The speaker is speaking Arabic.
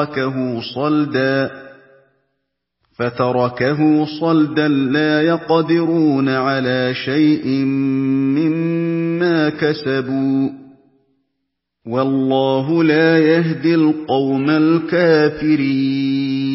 فتركه صلدا لا يقدرون على شيء مما كسبوا والله لا يهدي القوم الكافرين